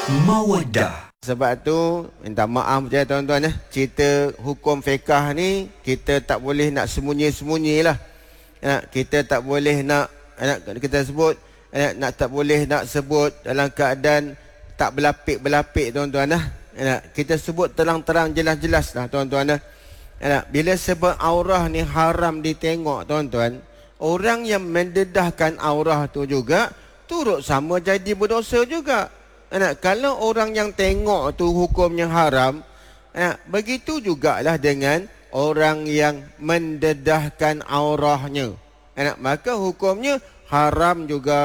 Mawaddah. Sebab tu minta maaf je tuan-tuan ya. Cerita hukum fiqah ni kita tak boleh nak sembunyi-sembunyilah. Kita tak boleh nak kita sebut tak boleh nak sebut dalam keadaan tak berlapik-berlapik tuan-tuan dah. Kita sebut terang-terang jelas-jelas lah tuan-tuan dah. Bila sebut aurah ni haram ditengok tuan-tuan, orang yang mendedahkan aurah tu juga turut sama jadi berdosa juga. Kalau orang yang tengok tu hukumnya haram, begitu jugalah dengan orang yang mendedahkan aurahnya. Maka hukumnya haram juga.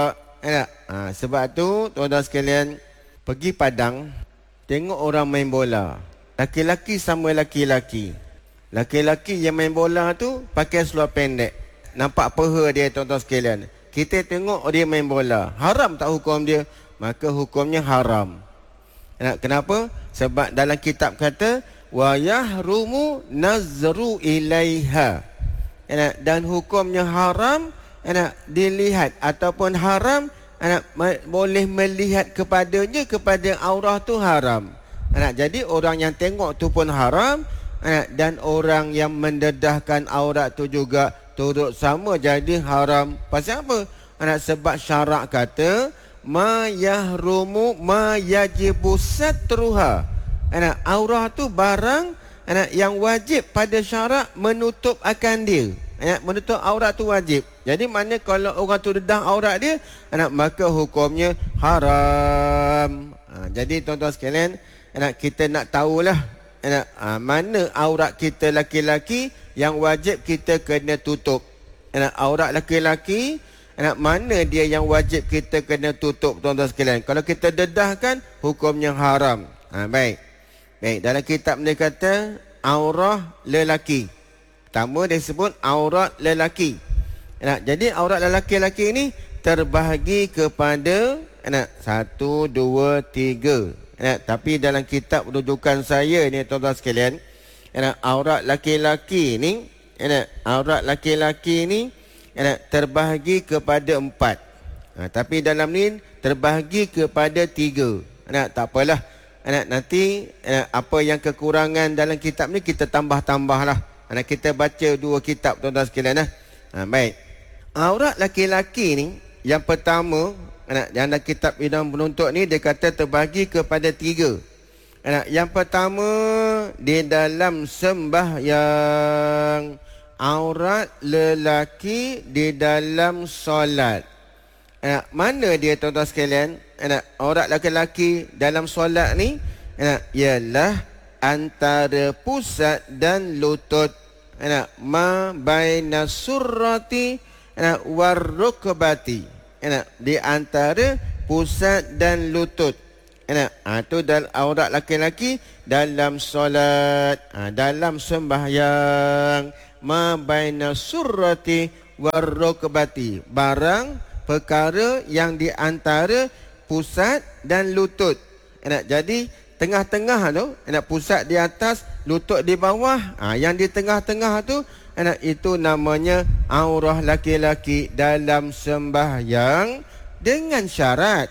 Sebab tu tuan-tuan sekalian, pergi padang, tengok orang main bola. Laki-laki sama laki-laki. Laki-laki yang main bola tu pakai seluar pendek. Nampak peha dia tuan-tuan sekalian. Kita tengok dia main bola. Haram tak hukum dia? Maka hukumnya haram. Kenapa? Sebab dalam kitab kata wa yahrumu nazru ilaiha. Dan hukumnya haram dilihat ataupun haram boleh melihat kepadanya, kepada aurah tu haram. Jadi orang yang tengok tu pun haram, dan orang yang mendedahkan aurat tu juga turut sama jadi haram. Pasal apa? Sebab syarak kata ma yahrumu ma yajibu satruha. Aurah tu barang yang wajib pada syarak menutup akan dia. Menutup aurat tu wajib. Jadi mana kalau orang tu dedah aurat dia, maka hukumnya haram. Jadi tuan-tuan sekalian, kita nak tahulah mana aurat kita laki-laki yang wajib kita kena tutup. Aurat laki-laki mana dia yang wajib kita kena tutup tuan-tuan sekalian. Kalau kita dedahkan, hukumnya haram. Baik, dalam kitab dia kata aurah lelaki. Pertama dia sebut aurat lelaki. Jadi aurat lelaki-lelaki ini terbahagi kepada 1, 2, 3. Tapi dalam kitab rujukan saya ni tuan-tuan sekalian, aurat laki-laki ni terbahagi kepada 4. Tapi dalam ni terbahagi kepada 3. Tak apalah. Nanti apa yang kekurangan dalam kitab ni kita tambah-tambahlah. Kita baca 2 kitab tuan-tuan sekalian. Baik. Aurat laki-laki ni yang pertama, dalam kitab Idam Penuntut ni dia kata terbahagi kepada 3. Yang pertama, di dalam sembahyang, aurat lelaki di dalam solat. Mana dia tuan-tuan sekalian? Aurat lelaki dalam solat ni ialah antara pusat dan lutut. Ma baina surrati warrukbati. Di antara pusat dan lutut. Itu dalam aurat laki-laki dalam solat, dalam sembahyang. Ma baina surrati warrukbati. Barang perkara yang di antara pusat dan lutut. Jadi tengah-tengah tu, pusat di atas, lutut di bawah. Yang di tengah-tengah tu, itu namanya aurah laki-laki dalam sembahyang dengan syarat.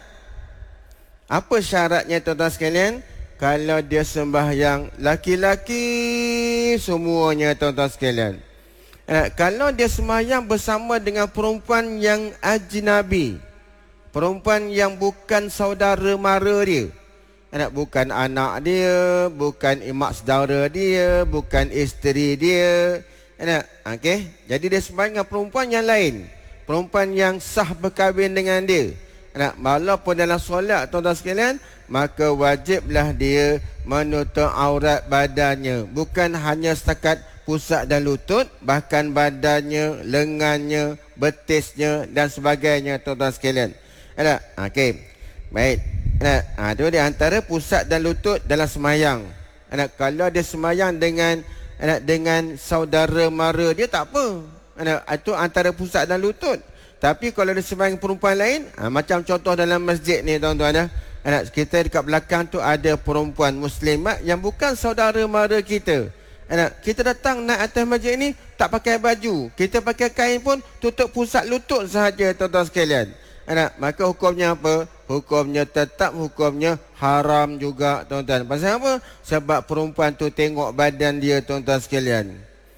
Apa syaratnya tuan-tuan sekalian? Kalau dia sembahyang laki-laki semuanya tuan-tuan sekalian. Kalau dia sembahyang bersama dengan perempuan yang ajnabi, perempuan yang bukan saudara mara dia, bukan anak dia, bukan mak saudara dia, bukan isteri dia. Okey, jadi dia sembahyang dengan perempuan yang lain, perempuan yang sah berkahwin dengan dia. Walaupun dalam solat tuan-tuan sekalian, maka wajiblah dia menutup aurat badannya. Bukan hanya setakat pusat dan lutut, bahkan badannya, lengannya, betisnya dan sebagainya tuan-tuan sekalian. Okey, baik. Itu di antara pusat dan lutut dalam semayang. Kalau dia semayang dengan saudara mara dia, tak apa. Itu antara pusat dan lutut. Tapi kalau dia sembahyang perempuan lain, macam contoh dalam masjid ni tuan-tuan, kita dekat belakang tu ada perempuan muslimat yang bukan saudara mara kita. Kita datang naik atas masjid ni tak pakai baju, kita pakai kain pun tutup pusat lutut sahaja tuan-tuan sekalian. Maka hukumnya apa? Hukumnya tetap hukumnya haram juga, tuan-tuan. Pasal apa? Sebab perempuan tu tengok badan dia, tuan-tuan sekalian.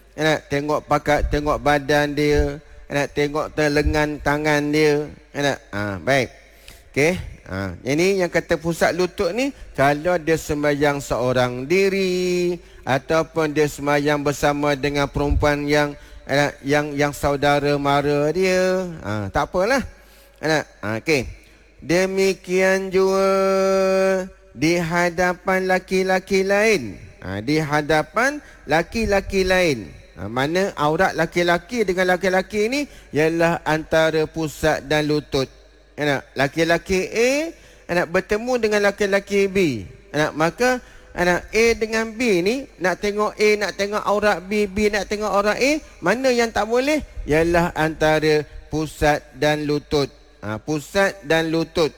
Tengok badan dia, tengok lengan tangan dia. Baik. Okey. Ini yang kata pusat lutut ni, kalau dia sembahyang seorang diri ataupun dia sembahyang bersama dengan perempuan yang saudara mara dia, tak apalah. Okey. Demikian juga di hadapan laki-laki lain. Di hadapan laki-laki lain. Mana aurat laki-laki dengan laki-laki ni ialah antara pusat dan lutut. Laki-laki A bertemu dengan laki-laki B. Maka A dengan B ni nak tengok A, nak tengok aurat B, B nak tengok aurat A, mana yang tak boleh? Ialah antara pusat dan lutut. Pusat dan lutut.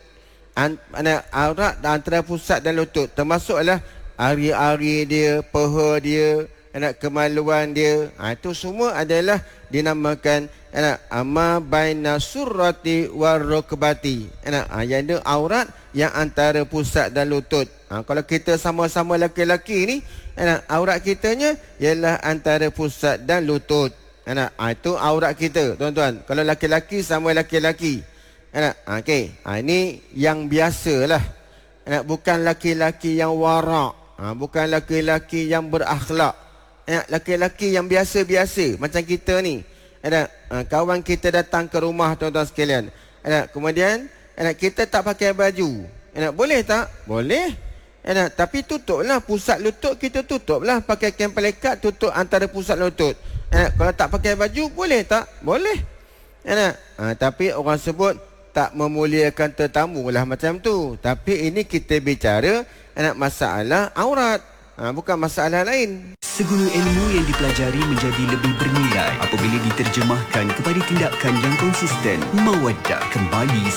Aurat antara pusat dan lutut termasuklah ari-ari dia, paha dia, kemaluan dia. Itu semua adalah dinamakan ma baina surrati war rukbati. Yang ada aurat yang antara pusat dan lutut. Kalau kita sama-sama laki-laki ni, aurat kitanya ialah antara pusat dan lutut. Itu aurat kita, tuan-tuan. Kalau laki-laki sama laki-laki. Okey. Ini yang biasalah. Bukan laki-laki yang warak. Bukan laki-laki yang berakhlak. Laki-laki yang biasa-biasa macam kita ni. Kawan kita datang ke rumah, tuan-tuan sekalian. Kemudian kita tak pakai baju. Boleh tak? Boleh. Tapi tutuplah pusat lutut, kita tutuplah pakai kain pelikat, tutup antara pusat lutut. Kalau tak pakai baju, boleh tak? Boleh. Tapi orang sebut tak memuliakan tetamu lah macam tu. Tapi ini kita bicara masalah aurat, bukan masalah lain. Segala ilmu yang dipelajari menjadi lebih bernilai apabila diterjemahkan kepada tindakan yang konsisten. Mawaddah kembali